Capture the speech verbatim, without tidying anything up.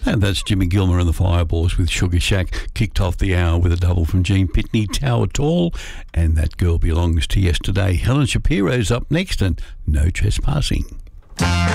And that's Jimmy Gilmer and the Fireballs with Sugar Shack. Kicked off the hour with a double from Gene Pitney, Tower Tall, and That Girl Belongs to Yesterday. Helen Shapiro's up next, and No Trespassing.